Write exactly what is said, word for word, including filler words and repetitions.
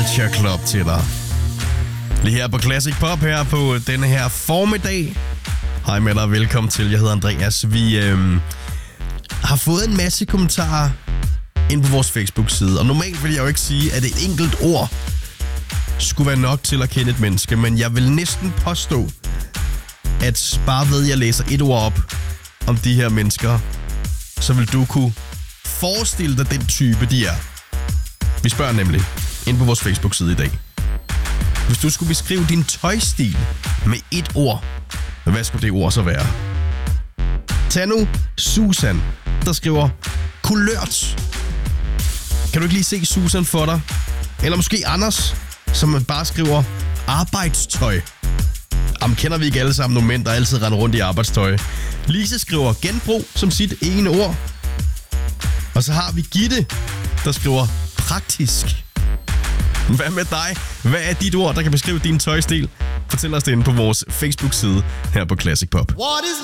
Culture Club til dig. Lige her på Classic Pop her på denne her formiddag. Hej med dig og velkommen til. Jeg hedder Andreas. Vi øhm, har fået en masse kommentarer ind på vores Facebook-side. Og normalt vil jeg jo ikke sige, at et enkelt ord skulle være nok til at kende et menneske. Men jeg vil næsten påstå, at bare ved, at jeg læser et ord op om de her mennesker, så vil du kunne forestille dig den type, de er. Vi spørger nemlig ind på vores Facebook-side i dag. Hvis du skulle beskrive din tøjstil med et ord, hvad skulle det ord så være? Tag nu Susan, der skriver kulørt. Kan du ikke lige se Susan for dig? Eller måske Anders, som bare skriver arbejdstøj. Jamen, kender vi ikke alle sammen nogle mænd, der altid render rundt i arbejdstøj? Lise skriver genbrug som sit ene ord. Og så har vi Gitte, der skriver praktisk. Hvad med dig? Hvad er dit ord, der kan beskrive din tøjstil? Fortæl os det inde på vores Facebook-side her på Classic Pop. What is